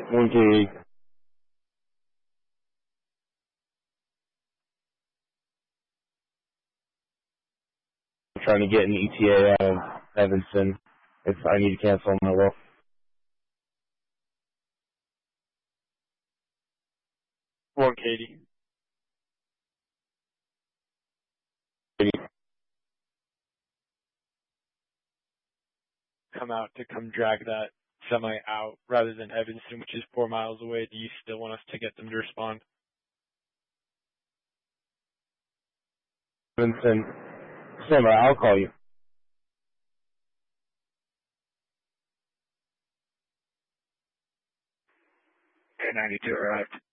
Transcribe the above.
One K. I'm trying to get an ETA out of Evanston if I need to cancel my work. One Katie. Come out to come drag that semi out rather than Evanston, which is 4 miles away. Do you still want us to get them to respond? Evanston. Stand by, I'll call you. 92 arrived.